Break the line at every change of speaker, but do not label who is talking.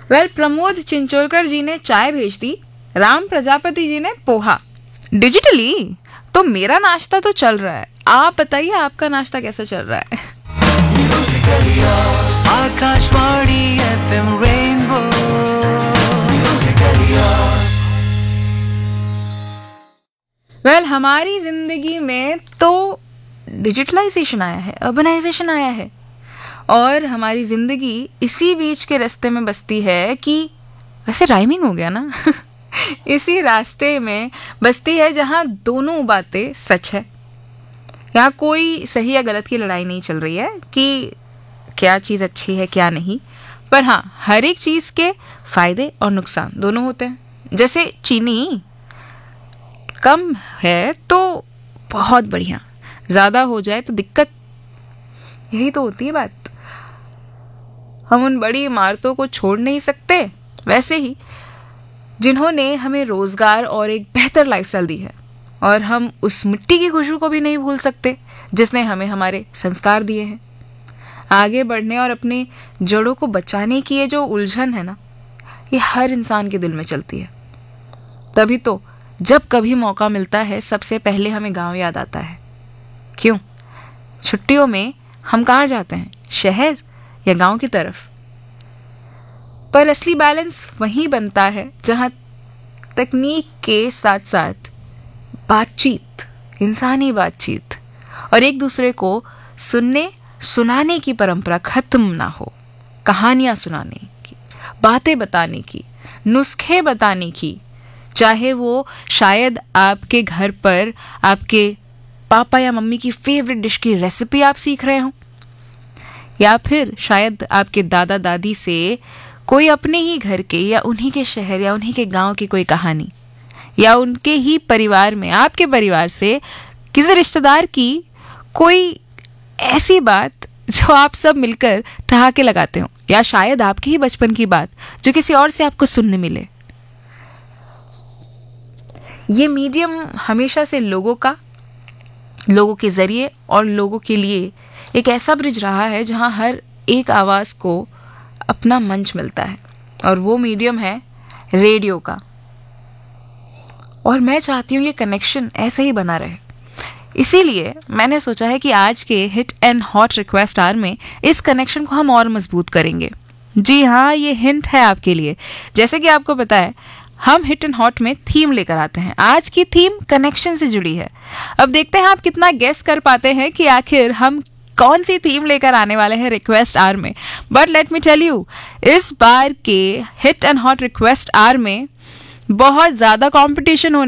प्रमोद चिंचोलकर जी ने चाय भेज दी, राम प्रजापति जी ने पोहा। डिजिटली तो मेरा नाश्ता तो चल रहा है, आप बताइए आपका नाश्ता कैसा चल रहा है?
Akashvani FM rainbow.
हमारी जिंदगी में तो डिजिटलाइजेशन आया है, अर्बनाइजेशन आया है, और हमारी जिंदगी इसी बीच के रास्ते में बसती है कि वैसे राइमिंग हो गया ना इसी रास्ते में बसती है जहां दोनों बातें सच है। यहाँ कोई सही या गलत की लड़ाई नहीं चल रही है कि क्या चीज़ अच्छी है क्या नहीं, पर हाँ, हर एक चीज़ के फायदे और नुकसान दोनों होते हैं। जैसे चीनी कम है तो बहुत बढ़िया, ज़्यादा हो जाए तो दिक्कत, यही तो होती है बात। हम उन बड़ी इमारतों को छोड़ नहीं सकते, वैसे ही जिन्होंने हमें रोजगार और एक बेहतर लाइफस्टाइल दी है, और हम उस मिट्टी की खुशबू को भी नहीं भूल सकते जिसने हमें हमारे संस्कार दिए हैं। आगे बढ़ने और अपनी जड़ों को बचाने की ये जो उलझन है ना, ये हर इंसान के दिल में चलती है। तभी तो जब कभी मौका मिलता है सबसे पहले हमें गांव याद आता है। क्यों? छुट्टियों में हम कहाँ जाते हैं, शहर या गांव की तरफ? पर असली बैलेंस वहीं बनता है जहां तकनीक के साथ साथ बातचीत, इंसानी बातचीत और एक दूसरे को सुनने सुनाने की परंपरा खत्म ना हो। कहानियां सुनाने की, बातें बताने की, नुस्खे बताने की, चाहे वो शायद आपके घर पर आपके पापा या मम्मी की फेवरेट डिश की रेसिपी आप सीख रहे हो, या फिर शायद आपके दादा दादी से कोई अपने ही घर के या उन्हीं के शहर या उन्हीं के गांव की कोई कहानी, या उनके ही परिवार में आपके परिवार से किसी रिश्तेदार की कोई ऐसी बात जो आप सब मिलकर ठहाके लगाते हो, या शायद आपके ही बचपन की बात जो किसी और से आपको सुनने मिले। ये मीडियम हमेशा से लोगों के जरिए और लोगों के लिए एक ऐसा ब्रिज रहा है जहां हर एक आवाज को अपना मंच मिलता है, और वो मीडियम है रेडियो का। और मैं चाहती हूँ ये कनेक्शन ऐसे ही बना रहे। इसीलिए मैंने सोचा है कि आज के hit and hot request our में इस कनेक्शन को हम और मजबूत करेंगे। जी हाँ, ये हिंट है आपके लिए। जैसे कि आपको पता है, हम हिट एंड हॉट में थीम लेकर आते हैं। आज की थीम कनेक्शन से जुड़ी है। अब देखते हैं आप कितना गेस कर पाते हैं कि आखिर हम कौन सी थीम लेकर आने वाले हैं रिक्वेस्ट आवर में। But let me tell you, इस बार के hit and hot request our में बहुत ज्यादा कंपटीशन होने